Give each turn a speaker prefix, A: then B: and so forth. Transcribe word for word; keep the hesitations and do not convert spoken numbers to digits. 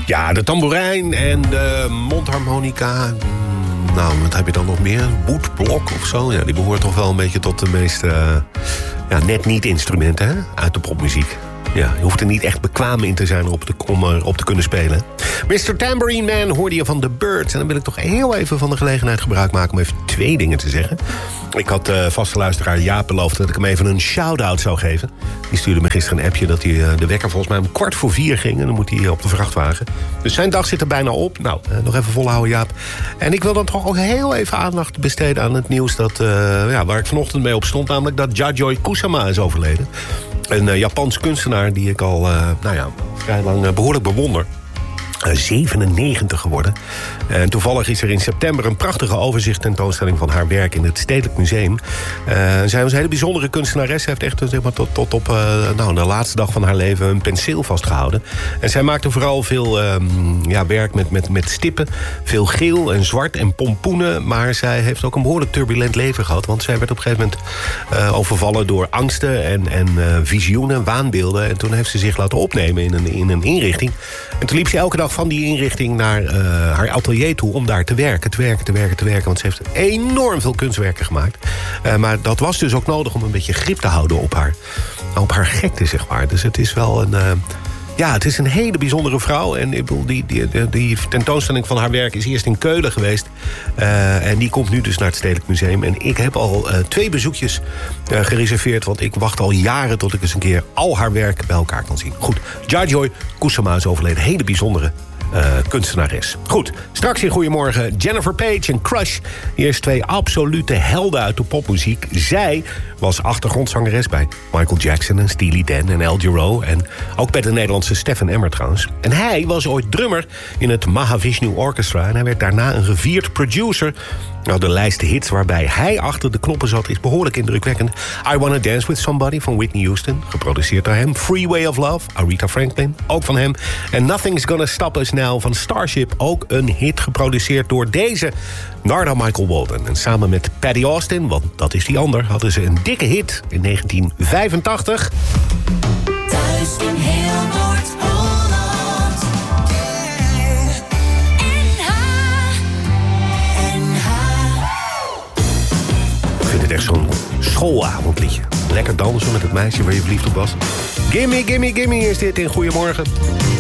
A: Ja, de tamboerijn en de mondharmonica. Nou, wat heb je dan nog meer? Boetblok of zo? Ja, die behoort toch wel een beetje tot de meest... Uh, ja, net niet instrumenten, hè? Uit de popmuziek. Ja, je hoeft er niet echt bekwaam in te zijn op te, om erop te kunnen spelen. mister Tambourine Man hoorde je van The Birds. En dan wil ik toch heel even van de gelegenheid gebruik maken... om even twee dingen te zeggen. Ik had uh, vaste luisteraar Jaap beloofd dat ik hem even een shout-out zou geven. Die stuurde me gisteren een appje dat hij uh, de wekker volgens mij om kwart voor vier ging. En dan moet hij op de vrachtwagen. Dus zijn dag zit er bijna op. Nou, uh, nog even volhouden, Jaap. En ik wil dan toch ook heel even aandacht besteden aan het nieuws... Dat, uh, ja, waar ik vanochtend mee op stond. Namelijk dat Yayoi Kusama is overleden. Een uh, Japans kunstenaar die ik al uh, nou ja, vrij lang uh, behoorlijk bewonder. Uh, zevenennegentig geworden. En toevallig is er in september een prachtige overzichttentoonstelling van haar werk in het Stedelijk Museum. Uh, zij was een hele bijzondere kunstenares. Ze heeft echt zeg maar, tot, tot op uh, nou, de laatste dag van haar leven een penseel vastgehouden. En zij maakte vooral veel um, ja, werk met, met, met stippen. Veel geel en zwart en pompoenen. Maar zij heeft ook een behoorlijk turbulent leven gehad. Want zij werd op een gegeven moment uh, overvallen door angsten en, en uh, visioenen, waanbeelden. En toen heeft ze zich laten opnemen in een, in een inrichting. En toen liep ze elke dag van die inrichting naar uh, haar atelier toe om daar te werken, te werken, te werken, te werken. Want ze heeft enorm veel kunstwerken gemaakt. Uh, maar dat was dus ook nodig om een beetje grip te houden op haar, op haar gekte, zeg maar. Dus het is wel een... Uh, ja, het is een hele bijzondere vrouw. En ik bedoel, die, die, die, die tentoonstelling van haar werk is eerst in Keulen geweest. Uh, en die komt nu dus naar het Stedelijk Museum. En ik heb al uh, twee bezoekjes uh, gereserveerd. Want ik wacht al jaren tot ik eens een keer al haar werk bij elkaar kan zien. Goed, Yayoi Kusama is overleden. Hele bijzondere Uh, kunstenares. Goed, straks in Goedemorgen Jennifer Page en Crush. Eerst twee absolute helden uit de popmuziek. Zij was achtergrondzangeres bij Michael Jackson en Steely Dan en Al Jarreau. En ook bij de Nederlandse Stephen Emmer trouwens. En hij was ooit drummer in het Mahavishnu Orchestra. En hij werd daarna een gevierd producer. Nou, de lijst hits waarbij hij achter de knoppen zat is behoorlijk indrukwekkend. I Wanna Dance With Somebody van Whitney Houston, geproduceerd door hem. Freeway of Love, Aretha Franklin, ook van hem. En Nothing's Gonna Stop Us Now van Starship, ook een hit geproduceerd door deze Narda Michael Walden. En samen met Paddy Austin, want dat is die ander, hadden ze een dikke hit in negentien vijfentachtig.
B: Thuis in heel Noord-Holland. N H. N H.
A: Ik vind het echt zo'n schoolavondliedje. Lekker dansen met het meisje waar je verliefd op was. Gimme, gimme, gimme is dit in Goedemorgen.